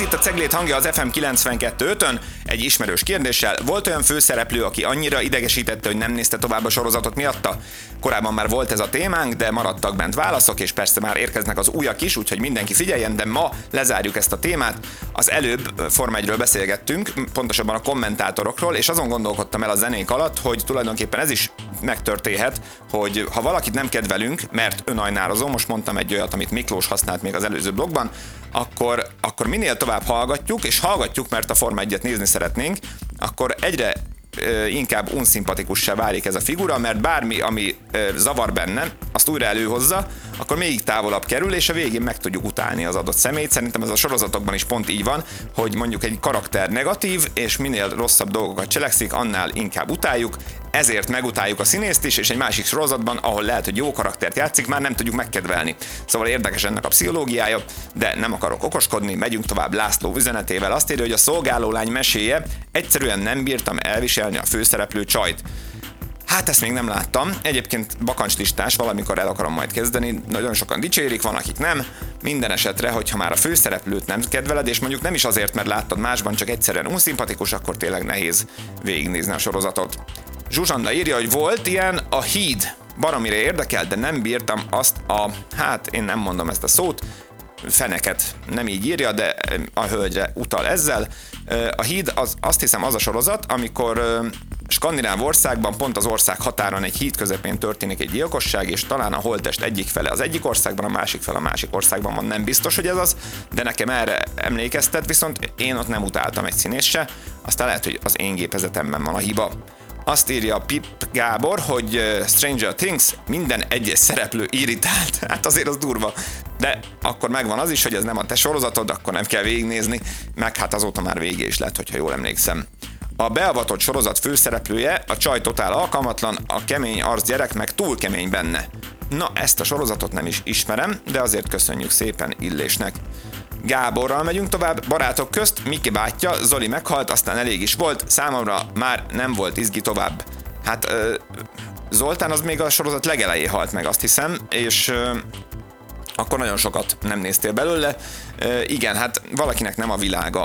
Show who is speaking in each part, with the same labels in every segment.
Speaker 1: itt a Ceglét hangja az FM 92.5-ön, egy ismerős kérdéssel. Volt olyan főszereplő, aki annyira idegesítette, hogy nem nézte tovább a sorozatot miatta? Korábban már volt ez a témánk, de maradtak bent válaszok, és persze már érkeznek az újak is, úgyhogy mindenki figyeljen, de ma lezárjuk ezt a témát. Az előbb Forma 1-ről beszélgettünk, pontosabban a kommentátorokról, és azon gondolkodtam el a zenék alatt, hogy tulajdonképpen ez is megtörténhet, hogy ha valakit nem kedvelünk, mert önajnározó, most mondtam egy olyat, amit Miklós használt még az előző blogban, akkor minél tovább hallgatjuk, és hallgatjuk, mert a Forma 1-et nézni szeretnénk, akkor egyre inkább unszimpatikussá válik ez a figura, mert bármi, ami zavar benne, azt újra előhozza, akkor még távolabb kerül, és a végén meg tudjuk utálni az adott személyt. Szerintem ez a sorozatokban is pont így van, hogy mondjuk egy karakter negatív, és minél rosszabb dolgokat cselekszik, annál inkább utáljuk, ezért megutáljuk a színészt is, és egy másik sorozatban, ahol lehet, hogy jó karaktert játszik, már nem tudjuk megkedvelni. Szóval érdekes ennek a pszichológiája, de nem akarok okoskodni, megyünk tovább László üzenetével. Azt írja, hogy a szolgálólány meséje, egyszerűen nem bírtam elviselni a főszereplő csajt. Hát ezt még nem láttam. Egyébként bakancslistás, valamikor el akarom majd kezdeni. Nagyon sokan dicsérik, van akik nem. Minden esetre, hogyha már a főszereplőt nem kedveled, és mondjuk nem is azért, mert láttad másban, csak egyszerűen unszimpatikus, akkor tényleg nehéz végignézni a sorozatot. Zsuzsanna írja, hogy volt ilyen, a Híd. Baromira érdekel, de nem bírtam azt hát én nem mondom ezt a szót, feneket nem így írja, de a hölgyre utal ezzel. A Híd azt hiszem az a sorozat, amikor skandináv országban, pont az ország határon egy híd közepén történik egy gyilkosság, és talán a holttest egyik fele az egyik országban, a másik fele a másik országban van. Nem biztos, hogy ez az, de nekem erre emlékeztet, viszont én ott nem utáltam egy színészt se, aztán lehet, hogy az én gépezetemben van a hiba. Azt írja Pip Gábor, hogy Stranger Things minden egyes szereplő irritált. Hát azért az durva. De akkor megvan az is, hogy ez nem a te sorozatod, akkor nem kell végignézni, meg hát azóta már végé is lett, hogyha jól emlékszem. A beavatott sorozat főszereplője, a csaj totál alkalmatlan, a kemény arc gyerek meg túl kemény benne. Na, ezt a sorozatot nem is ismerem, de azért köszönjük szépen Illésnek. Gáborral megyünk tovább, barátok közt, Miki bátyja, Zoli meghalt, aztán elég is volt, számomra már nem volt izgi tovább. Hát Zoltán az még a sorozat legelején halt meg, azt hiszem, és akkor nagyon sokat nem néztél belőle. Igen, hát valakinek nem a világa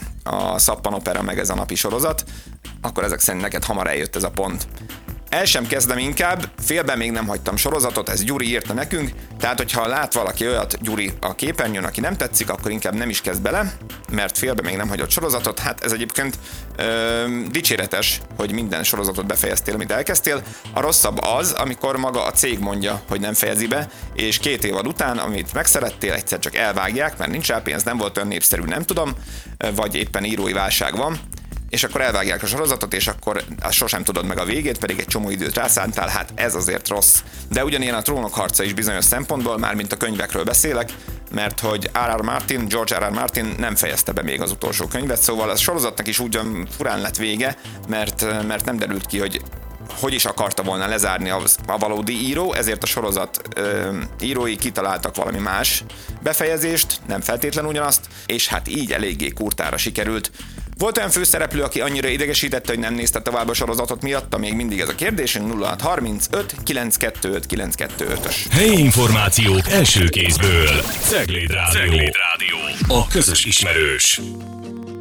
Speaker 1: a szappanopera meg ez a napi sorozat, akkor ezek szerint neked hamar eljött ez a pont. El sem kezdem inkább, félben még nem hagytam sorozatot, ez Gyuri írta nekünk, tehát hogyha lát valaki olyat, Gyuri, a képernyőn, aki nem tetszik, akkor inkább nem is kezd bele, mert félben még nem hagyott sorozatot. Hát ez egyébként dicséretes, hogy minden sorozatot befejeztél, amit elkezdtél. A rosszabb az, amikor maga a cég mondja, hogy nem fejezi be, és 2 évad után, amit megszerettél, egyszer csak elvágják, mert nincs rá pénz, nem volt olyan népszerű, nem tudom, vagy éppen írói válság van, és akkor elvágják a sorozatot, és akkor sosem tudod meg a végét, pedig egy csomó időt rászántál, hát ez azért rossz. De ugyanilyen a Trónok harca is bizonyos szempontból, már mint a könyvekről beszélek, mert hogy George R.R. Martin nem fejezte be még az utolsó könyvet, szóval a sorozatnak is ugyan furán lett vége, mert nem derült ki, hogy is akarta volna lezárni a valódi író, ezért a sorozat írói kitaláltak valami más befejezést, nem feltétlenül ugyanazt, és hát így eléggé kurtára sikerült. Volt olyan főszereplő, aki annyira idegesítette, hogy nem nézte tovább a sorozatot miatta? Még mindig ez a kérdésünk. 0635 925 925-ös.
Speaker 2: Helyi információk első kézből. Ceglét Rádió. A közös ismerős.